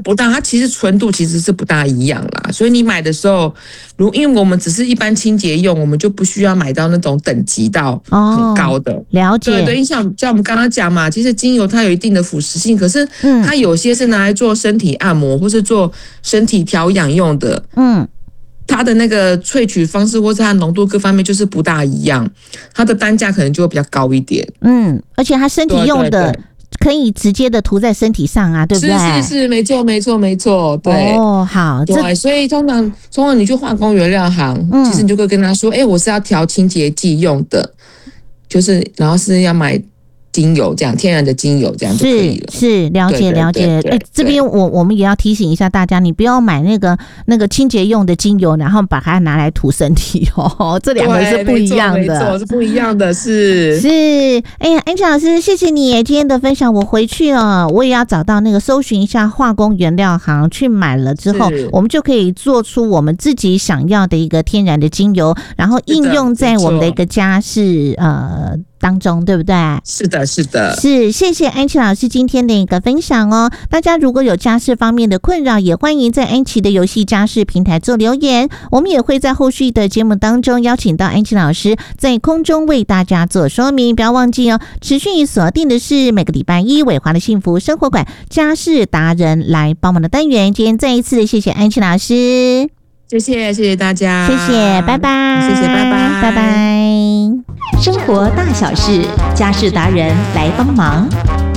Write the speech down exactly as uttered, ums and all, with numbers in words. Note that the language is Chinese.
不大，它其实纯度其实是不大一样啦。所以你买的时候，如因为我们只是一般清洁用，我们就不需要买到那种等级到很高的。哦、 了解。 对对，像像我们刚刚讲嘛，其实精油它有一定的腐蚀性，可是它有些是拿来做身体按摩或是做身体调养用的。嗯。它的那个萃取方式或是它的浓度各方面就是不大一样，它的单价可能就会比较高一点。 嗯，而且它身体用的。对对对，可以直接的涂在身体上啊，对不对？ 是是是，没错没错没错，对。 哦，好， 对，所以通常通常你去化工原料行，嗯、其实你就会跟他说，哎、欸，我是要调清洁剂用的，就是然后是要买精油，这样天然的精油这样就可以了。 是是，了解了解。哎、欸，这边我我们也要提醒一下大家，你不要买那个那个清洁用的精油，然后把它拿来涂身体哦，这两个是不一样的， 没错，是不一样的，是是。哎呀，安琪老师，谢谢你今天的分享，我回去了，我也要找到那个搜寻一下化工原料行去买了之后，我们就可以做出我们自己想要的一个天然的精油，然后应用在我们的一个家事呃。当中，对不对？ 是的，是的， 是。谢谢安琪老师今天的一个分享哦。大家如果有家事方面的困扰，也欢迎在安琪的游戏家事平台做留言，我们也会在后续的节目当中邀请到安琪老师在空中为大家做说明。不要忘记哦，持续锁定的是每个礼拜一伟华的幸福生活馆家事达人来帮忙的单元。今天再一次的谢谢安琪老师。 谢谢，谢谢大家， 谢谢，拜拜， 谢谢，拜拜， 拜拜。生活大小事，家事达人来帮忙。